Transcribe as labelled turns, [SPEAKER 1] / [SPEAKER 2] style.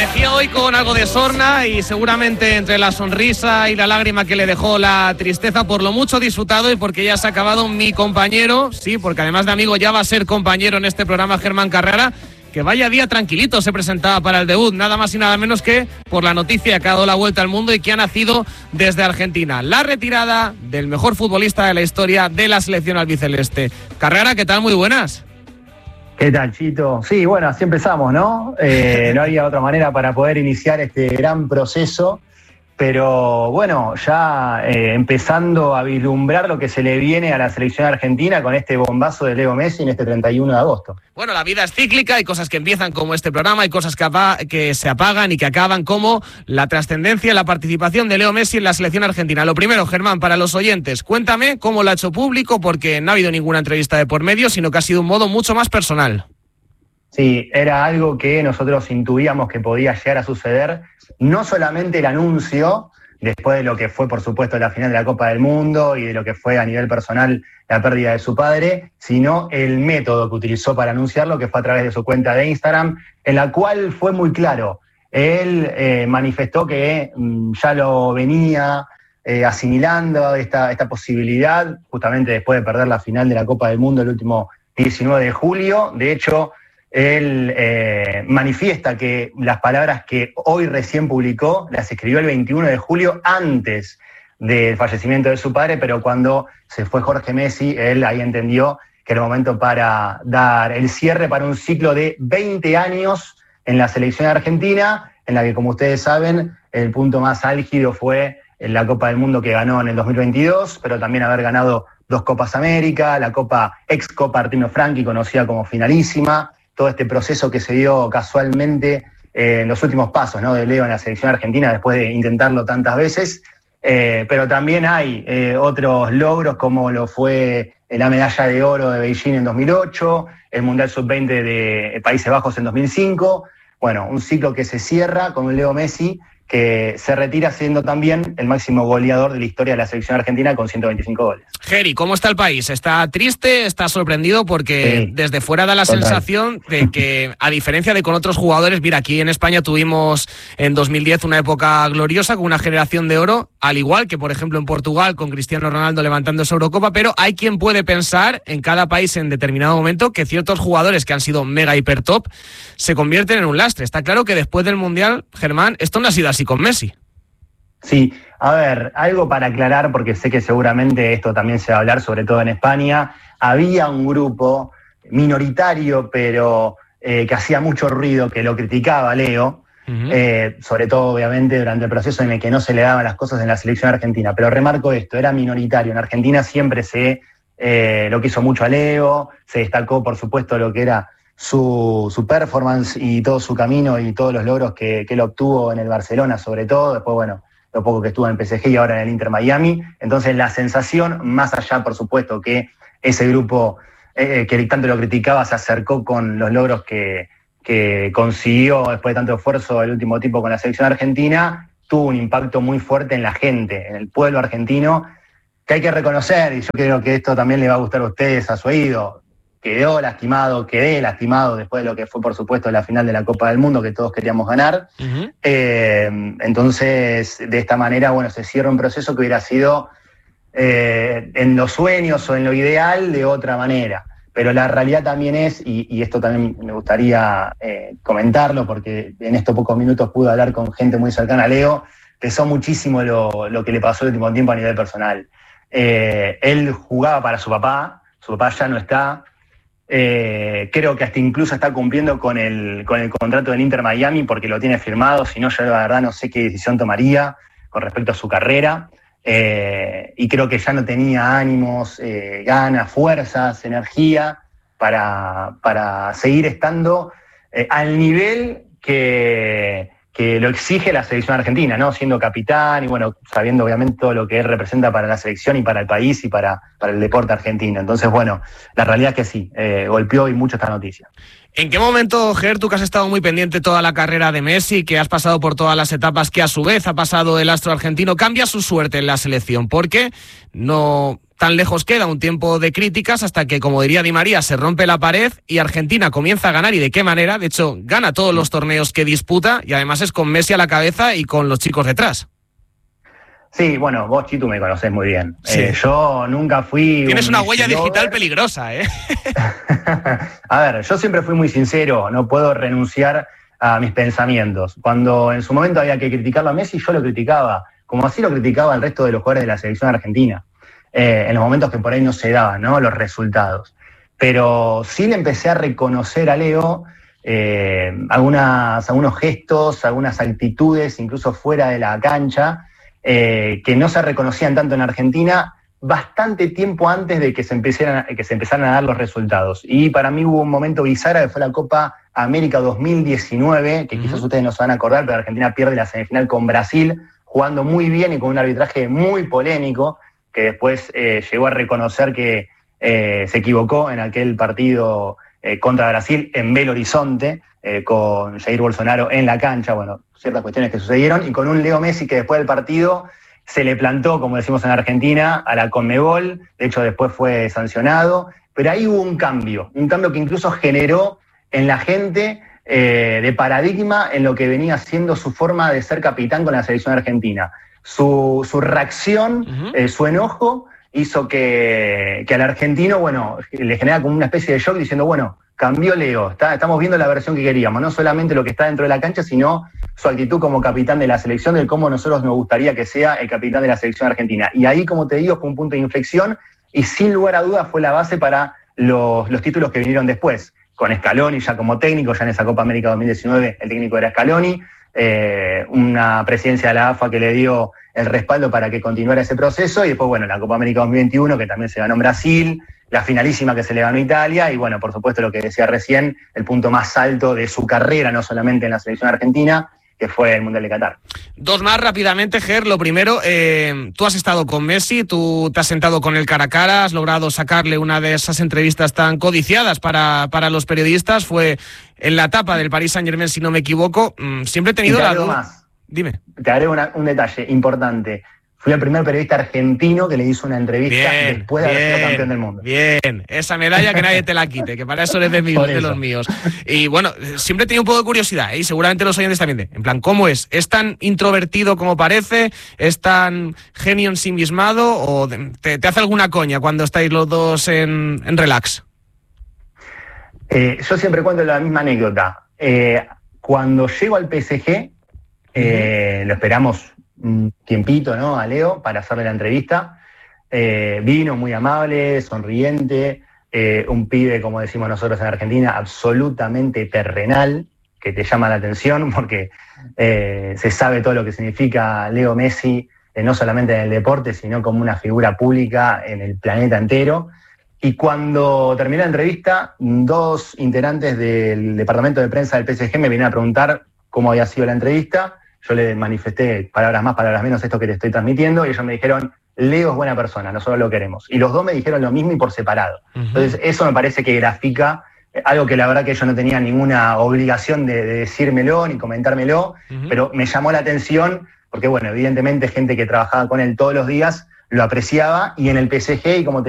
[SPEAKER 1] Amanecía hoy con algo de sorna y seguramente entre la sonrisa y la lágrima que le dejó la tristeza por lo mucho disfrutado y porque ya se ha acabado mi compañero, sí, porque además de amigo ya va a ser compañero en este programa, Germán Carrera, que vaya día tranquilito se presentaba para el debut, nada más y nada menos que por la noticia que ha dado la vuelta al mundo y que ha nacido desde Argentina. La retirada del mejor futbolista de la historia de la selección albiceleste. Carrera, ¿qué tal? Muy buenas.
[SPEAKER 2] ¿Qué tal, Chito? Sí, bueno, así empezamos, ¿no? No había otra manera para poder iniciar este gran proceso, pero bueno, ya empezando a vislumbrar lo que se le viene a la selección argentina con este bombazo de Leo Messi en este 31 de agosto.
[SPEAKER 1] Bueno, la vida es cíclica, hay cosas que empiezan como este programa, hay cosas que se apagan y que acaban, como la trascendencia y la participación de Leo Messi en la selección argentina. Lo primero, Germán, para los oyentes, cuéntame cómo lo ha hecho público, porque no ha habido ninguna entrevista de por medio, sino que ha sido un modo mucho más personal.
[SPEAKER 2] Sí, era algo que nosotros intuíamos que podía llegar a suceder, no solamente el anuncio, después de lo que fue, por supuesto, la final de la Copa del Mundo y de lo que fue a nivel personal la pérdida de su padre, sino el método que utilizó para anunciarlo, que fue a través de su cuenta de Instagram, en la cual fue muy claro. Él manifestó que ya lo venía asimilando esta posibilidad, justamente después de perder la final de la Copa del Mundo el último 19 de julio. De hecho, él manifiesta que las palabras que hoy recién publicó las escribió el 21 de julio antes del fallecimiento de su padre, pero cuando se fue Jorge Messi, él ahí entendió que era el momento para dar el cierre para un ciclo de 20 años en la selección argentina, en la que, como ustedes saben, el punto más álgido fue en la Copa del Mundo que ganó en el 2022, pero también haber ganado 2 Copas América, la ex Copa Artino Franchi, conocida como finalísima, todo este proceso que se dio casualmente en los últimos pasos, ¿no?, de Leo en la selección argentina después de intentarlo tantas veces, pero también hay otros logros como lo fue la medalla de oro de Beijing en 2008, el Mundial Sub-20 de Países Bajos en 2005, bueno, un ciclo que se cierra con un Leo Messi que se retira siendo también el máximo goleador de la historia de la selección argentina con 125 goles.
[SPEAKER 1] Geri, ¿cómo está el país? ¿Está triste? ¿Está sorprendido? Porque sí, desde fuera da la sensación de que, a diferencia de con otros jugadores, mira, aquí en España tuvimos en 2010 una época gloriosa con una generación de oro, al igual que, por ejemplo, en Portugal con Cristiano Ronaldo levantando esa Eurocopa, pero hay quien puede pensar en cada país en determinado momento que ciertos jugadores que han sido mega hiper top se convierten en un lastre. Está claro que después del Mundial, Germán, esto no ha sido así con Messi.
[SPEAKER 2] Sí, a ver, algo para aclarar, porque sé que seguramente esto también se va a hablar, sobre todo en España. Había un grupo minoritario, pero que hacía mucho ruido, que lo criticaba a Leo, sobre todo, obviamente, durante el proceso en el que no se le daban las cosas en la selección argentina. Pero remarco esto, era minoritario. En Argentina siempre lo quiso mucho a Leo, se destacó, por supuesto, lo que era su performance y todo su camino y todos los logros que él obtuvo en el Barcelona, sobre todo. Después, bueno, lo poco que estuvo en el PSG y ahora en el Inter Miami. Entonces, la sensación, más allá, por supuesto, que ese grupo que tanto lo criticaba se acercó con los logros que consiguió después de tanto esfuerzo el último tiempo con la selección argentina, tuvo un impacto muy fuerte en la gente, en el pueblo argentino, que hay que reconocer, y yo creo que esto también le va a gustar a ustedes, a su oído. Quedé lastimado después de lo que fue, por supuesto, la final de la Copa del Mundo que todos queríamos ganar. Entonces, de esta manera, bueno, se cierra un proceso que hubiera sido en los sueños o en lo ideal de otra manera. Pero la realidad también es, y esto también me gustaría comentarlo, porque en estos pocos minutos pude hablar con gente muy cercana a Leo, pesó muchísimo lo que le pasó el último tiempo a nivel personal. Él jugaba para su papá ya no está. Creo que hasta incluso está cumpliendo con el contrato del Inter Miami porque lo tiene firmado, si no, yo la verdad no sé qué decisión tomaría con respecto a su carrera, y creo que ya no tenía ánimos, ganas, fuerzas, energía para seguir estando al nivel que lo exige la selección argentina, ¿no? Siendo capitán y, bueno, sabiendo obviamente todo lo que él representa para la selección y para el país y para el deporte argentino. Entonces, bueno, la realidad es que sí, golpeó y mucho esta noticia.
[SPEAKER 1] ¿En qué momento, Ger, tú que has estado muy pendiente toda la carrera de Messi, que has pasado por todas las etapas que a su vez ha pasado el astro argentino, cambia su suerte en la selección? Porque no tan lejos queda un tiempo de críticas hasta que, como diría Di María, se rompe la pared y Argentina comienza a ganar. ¿Y de qué manera? De hecho, gana todos los torneos que disputa y además es con Messi a la cabeza y con los chicos detrás.
[SPEAKER 2] Sí, bueno, vos, Chitu, me conocés muy bien.
[SPEAKER 1] Sí.
[SPEAKER 2] Yo nunca fui...
[SPEAKER 1] Tienes una huella digital peligrosa, ¿eh?
[SPEAKER 2] A ver, yo siempre fui muy sincero, no puedo renunciar a mis pensamientos. Cuando en su momento había que criticarlo a Messi, yo lo criticaba, como así lo criticaba al resto de los jugadores de la selección argentina, en los momentos que por ahí no se daban, ¿no?, los resultados. Pero sí le empecé a reconocer a Leo algunos gestos, algunas actitudes, incluso fuera de la cancha, que no se reconocían tanto en Argentina bastante tiempo antes de que se empezaran a dar los resultados. Y para mí hubo un momento bisagra que fue la Copa América 2019, que quizás ustedes no se van a acordar, pero Argentina pierde la semifinal con Brasil, jugando muy bien y con un arbitraje muy polémico, que después llegó a reconocer que se equivocó en aquel partido contra Brasil en Belo Horizonte, con Jair Bolsonaro en la cancha, bueno, ciertas cuestiones que sucedieron, y con un Leo Messi que después del partido se le plantó, como decimos en Argentina, a la Conmebol. De hecho después fue sancionado, pero ahí hubo un cambio que incluso generó en la gente de paradigma en lo que venía siendo su forma de ser capitán con la selección argentina. Su reacción, su enojo, hizo que al argentino, bueno, le genera como una especie de shock diciendo, bueno, cambió Leo, estamos viendo la versión que queríamos, no solamente lo que está dentro de la cancha, sino su actitud como capitán de la selección, del cómo nosotros nos gustaría que sea el capitán de la selección argentina. Y ahí, como te digo, fue un punto de inflexión y sin lugar a dudas fue la base para los títulos que vinieron después, con Scaloni ya como técnico, ya en esa Copa América 2019 el técnico era Scaloni, una presidencia de la AFA que le dio el respaldo para que continuara ese proceso, y después, bueno, la Copa América 2021, que también se ganó en Brasil, la finalísima que se le ganó a Italia, y bueno, por supuesto lo que decía recién, el punto más alto de su carrera, no solamente en la selección argentina, que fue el Mundial de Qatar.
[SPEAKER 1] Dos más rápidamente, Ger. Lo primero, tú has estado con Messi, tú te has sentado con él cara a cara, has logrado sacarle una de esas entrevistas tan codiciadas para los periodistas, fue en la etapa del Paris Saint-Germain, si no me equivoco. Siempre he tenido la duda.
[SPEAKER 2] Más.
[SPEAKER 1] Dime.
[SPEAKER 2] Te agrego un detalle importante. Fui el primer periodista argentino que le hizo una entrevista después de haber sido campeón del mundo.
[SPEAKER 1] Bien, esa medalla que nadie te la quite, que para eso eres de los míos. Y bueno, siempre he tenido un poco de curiosidad, y seguramente los oyentes también. En plan, ¿cómo es? ¿Es tan introvertido como parece? ¿Es tan genio ensimismado? ¿O te hace alguna coña cuando estáis los dos en relax?
[SPEAKER 2] Yo siempre cuento la misma anécdota. Cuando llego al PSG, lo esperamos un tiempito, ¿no?, a Leo para hacerle la entrevista. Vino muy amable, sonriente, un pibe, como decimos nosotros en Argentina, absolutamente terrenal, que te llama la atención porque se sabe todo lo que significa Leo Messi, no solamente en el deporte, sino como una figura pública en el planeta entero. Y cuando terminé la entrevista, dos integrantes del departamento de prensa del PSG me vinieron a preguntar cómo había sido la entrevista. Yo les manifesté, palabras más, palabras menos, esto que te estoy transmitiendo, y ellos me dijeron, Leo es buena persona, nosotros lo queremos. Y los dos me dijeron lo mismo y por separado. Entonces eso me parece que grafica algo que la verdad que yo no tenía ninguna obligación de decírmelo ni comentármelo, pero me llamó la atención porque, bueno, evidentemente gente que trabajaba con él todos los días lo apreciaba, y en el PSG, y como te